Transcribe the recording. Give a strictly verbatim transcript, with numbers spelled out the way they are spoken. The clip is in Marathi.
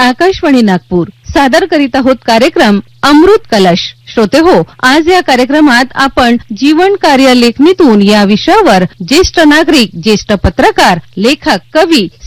आकाशवाणी नागपूर सादर करीत आहोत कार्यक्रम अमृत कलश. श्रोते हो, आज या कार्यक्रमात आपण जीवन कार्य लेखणीतून या विषयावर ज्येष्ठ नागरिक, ज्येष्ठ पत्रकार, लेखक, कवी